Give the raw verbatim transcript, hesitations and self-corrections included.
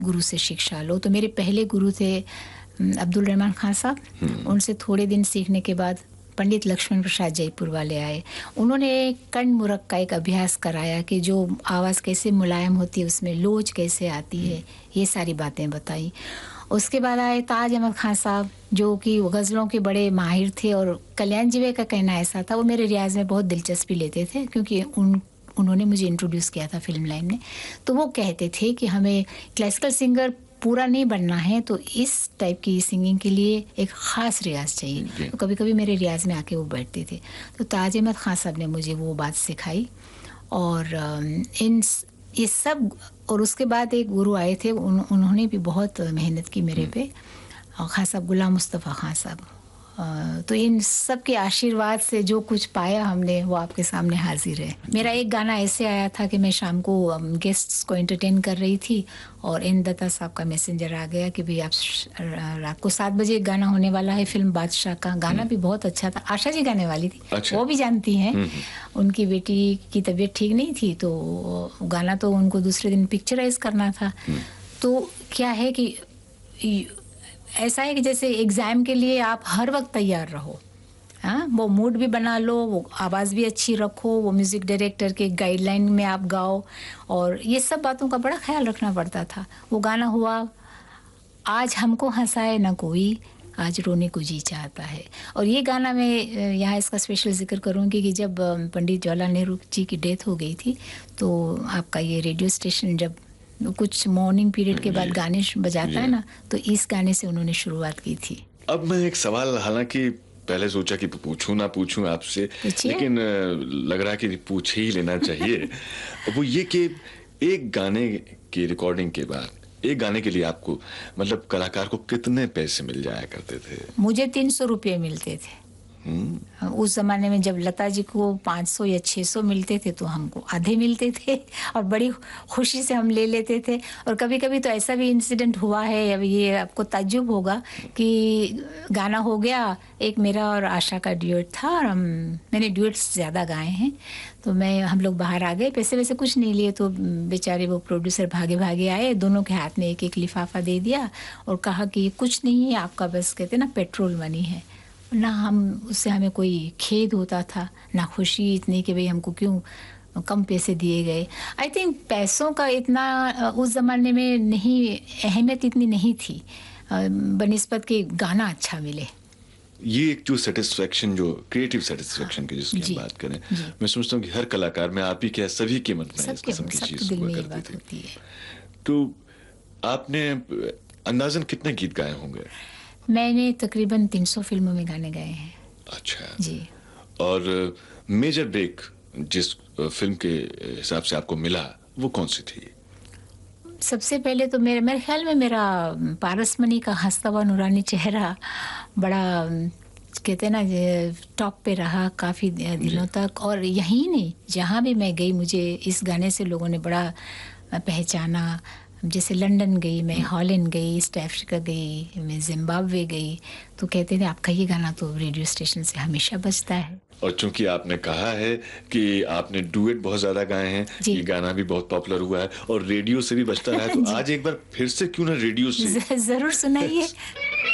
गुरु से शिक्षा लो। तो मेरे पहले गुरु थे अब्दुल रहमान खान साहब। उनसे थोड़े दिन सीखने के बाद पंडित लक्ष्मण प्रसाद जयपुर वाले आए। उन्होंने कर्ण मुरक का एक अभ्यास कराया कि जो आवाज़ कैसे मुलायम होती है, उसमें लोच कैसे आती है, ये सारी बातें बताई। उसके बाद आए ताज अहमद खान साहब, जो कि गज़लों के बड़े माहिर थे, और कल्याण जीवे का कहना ऐसा था, वो मेरे रियाज़ में बहुत दिलचस्पी लेते थे क्योंकि उन उन्होंने मुझे इंट्रोड्यूस किया था फिल्म लाइन में। तो वो कहते थे कि हमें क्लासिकल सिंगर पूरा नहीं बनना है, तो इस टाइप की सिंगिंग के लिए एक ख़ास रियाज चाहिए। तो कभी कभी मेरे रियाज में आके वो बैठते थे। तो ताज अहमद खान साहब ने मुझे वो बात सिखाई। और इन ये सब, और उसके बाद एक गुरु आए थे, उन, उन्होंने भी बहुत मेहनत की मेरे पे, खान साहब गुलाम मुस्तफ़ा खान साहब। तो इन सब के आशीर्वाद से जो कुछ पाया हमने, वो आपके सामने हाजिर है। मेरा एक गाना ऐसे आया था कि मैं शाम को गेस्ट्स को एंटरटेन कर रही थी और एन दत्ता साहब का मैसेंजर आ गया कि भाई आप रात को सात बजे एक गाना होने वाला है फिल्म बादशाह का। गाना भी बहुत अच्छा था, आशा जी गाने वाली थी। अच्छा। वो भी जानती हैं, उनकी बेटी की तबीयत ठीक नहीं थी, तो गाना तो उनको दूसरे दिन पिक्चराइज करना था। तो क्या है कि ऐसा है कि जैसे एग्ज़ाम के लिए आप हर वक्त तैयार रहो। हाँ, वो मूड भी बना लो, वो आवाज़ भी अच्छी रखो, वो म्यूज़िक डायरेक्टर के गाइडलाइन में आप गाओ, और ये सब बातों का बड़ा ख्याल रखना पड़ता था। वो गाना हुआ, आज हमको हंसाए ना कोई, आज रोने को जी चाहता है। और ये गाना मैं यहाँ इसका स्पेशल जिक्र करूँगी कि जब पंडित जवाहरलाल नेहरू जी की डेथ हो गई थी, तो आपका ये रेडियो स्टेशन जब कुछ मॉर्निंग पीरियड के बाद गाने बजाता है ना, तो इस गाने से उन्होंने शुरुआत की थी। अब मैं एक सवाल, हालांकि पहले सोचा कि पूछूं ना पूछूं आपसे, लेकिन लग रहा है कि पूछ ही लेना चाहिए। वो ये कि एक गाने की रिकॉर्डिंग के बाद एक गाने के लिए आपको, मतलब कलाकार को कितने पैसे मिल जाया करते थे? मुझे तीन सौ रुपये मिलते थे। उस जमाने में जब लता जी को पाँच सौ या छह सौ मिलते थे, तो हमको आधे मिलते थे, और बड़ी खुशी से हम ले लेते थे। और कभी कभी तो ऐसा भी इंसिडेंट हुआ है, अब ये आपको ताज्जुब होगा कि गाना हो गया, एक मेरा और आशा का ड्यूएट था, और हम मैंने ड्यूएट्स ज़्यादा गाए हैं, तो मैं हम लोग बाहर आ गए, पैसे वैसे कुछ नहीं लिए, तो बेचारे वो प्रोड्यूसर भागे भागे आए, दोनों के हाथ में एक एक लिफाफा दे दिया और कहा कि कुछ नहीं है आपका, बस कहते ना पेट्रोल मनी है। ना हम उससे हमें कोई खेद होता था, ना खुशी इतनी कि भाई हमको क्यों कम पैसे दिए गए। आई थिंक पैसों का इतना उस ज़माने में नहीं, अहमियत इतनी नहीं थी बनिस्बत के गाना अच्छा मिले। ये एक जो सेटिस्फेक्शन, जो क्रिएटिव सेटिस्फेक्शन की जिसकी हम बात करें, मैं समझता हूँ कि हर कलाकार में, आप ही क्या सभी के मन में इस किस्म की चीज हुआ करती थी। तो आपने अंदाजन कितने गीत गाए होंगे? मैंने तकरीबन तीन सौ फिल्मों में गाने गाए हैं। अच्छा जी। और मेजर ब्रेक जिस फिल्म के हिसाब से आपको मिला, वो कौन सी थी? सबसे पहले तो मेरे मेरे ख्याल में मेरा पारसमणि का हंसता हुआ नूरानी चेहरा बड़ा, कहते हैं ना, टॉप पे रहा काफ़ी दिनों तक। और यहीं नहीं, जहाँ भी मैं गई, मुझे इस गाने से लोगों ने बड़ा पहचाना। जैसे लंदन गई मैं, हॉलैंड गई, ईस्ट अफ्रीका गई, मैं जिम्बाब्वे गई, तो कहते थे आपका ये गाना तो रेडियो स्टेशन से हमेशा बजता है। और चूंकि आपने कहा है कि आपने डुएट बहुत ज्यादा गाए हैं, ये गाना भी बहुत पॉपुलर हुआ है और रेडियो से भी बजता रहा है, तो आज एक बार फिर से क्यों ना रेडियो से जरूर सुनाइए।